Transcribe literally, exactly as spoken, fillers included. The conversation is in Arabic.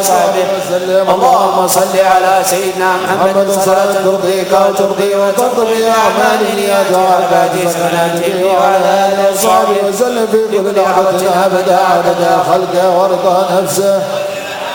وصحبه وسلم. اللهم صل على سيدنا محمد صلاة ترضيك وترضي وترضي أعماله يا جواب صلاته وعلى آله وصحبه وسلم في كل لحظة أبدا عدد خلقه ورضا نفسه.